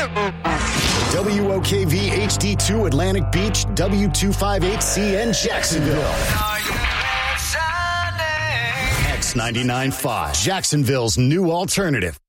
WOKV HD2 Atlantic Beach, W258CN Jacksonville. X99.5, Jacksonville's new alternative.